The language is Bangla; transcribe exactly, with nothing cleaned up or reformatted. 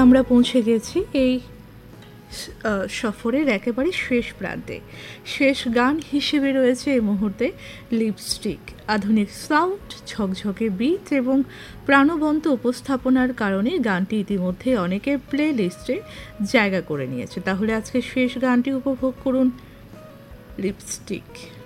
আমরা পৌঁছে গেছি এই সফরের একেবারে শেষ প্রান্তে। শেষ গান হিসেবে রয়েছে এই মুহূর্তে লিপস্টিক। আধুনিক সাউন্ড, ঝকঝকে বিট এবং প্রাণবন্ত উপস্থাপনার কারণে গানটি ইতিমধ্যে অনেকের প্লে লিস্টে জায়গা করে নিয়েছে। তাহলে আজকে শেষ গানটি উপভোগ করুন, লিপস্টিক।